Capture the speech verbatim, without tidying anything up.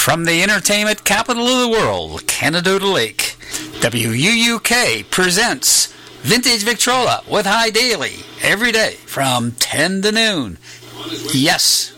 From the entertainment capital of the world, Canada Lake, W U U K presents Vintage Victrola with High Daily every day from ten to noon. Yes,